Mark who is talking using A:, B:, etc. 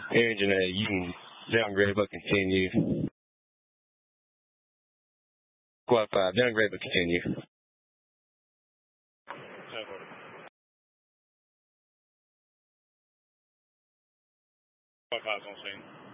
A: Engine A, you can downgrade but continue. Squad 5, downgrade but continue.
B: Squad 5's on scene.